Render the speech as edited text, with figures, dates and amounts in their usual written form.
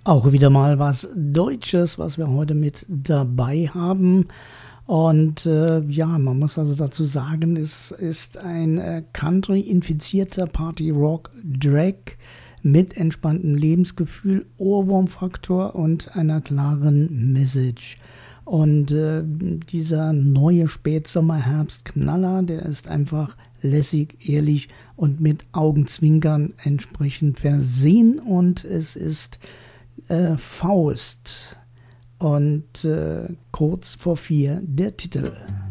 Auch wieder mal was Deutsches, was wir heute mit dabei haben. Und ja, man muss also dazu sagen, es ist ein Country-infizierter Party-Rock-Drag mit entspanntem Lebensgefühl, Ohrwurmfaktor und einer klaren Message. Und dieser neue Spätsommer-Herbst-Knaller, der ist einfach lässig, ehrlich und mit Augenzwinkern entsprechend versehen. Und es ist Faust und kurz vor 4 der Titel.